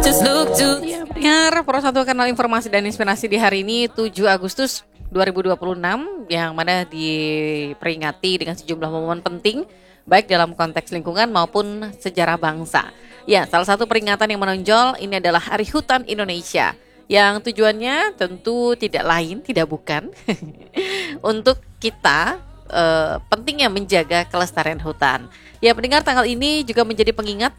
Ya, pendengar Pro 1 Kanal Informasi dan Inspirasi di hari ini 7 Agustus 2026 yang mana diperingati dengan sejumlah momen penting baik dalam konteks lingkungan maupun sejarah bangsa. Ya, salah satu peringatan yang menonjol ini adalah Hari Hutan Indonesia yang tujuannya tentu tidak lain, tidak bukan untuk kita pentingnya menjaga kelestarian hutan. Ya, pendengar, tanggal ini juga menjadi pengingat